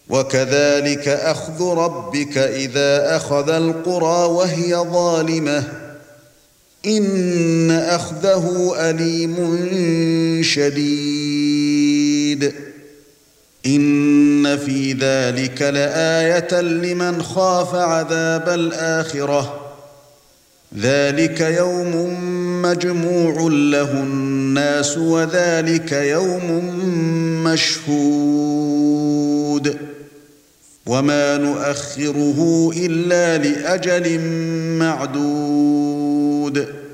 وكذلك أخذ ربك إذا أخذ القرى وهي ظالمة إن أخذه أليم شديد إن في ذلك لآية لمن خاف عذاب الآخرة ذلك يوم مجموع له الناس وذلك يوم مشهود وما نؤخره إلا لأجل معدود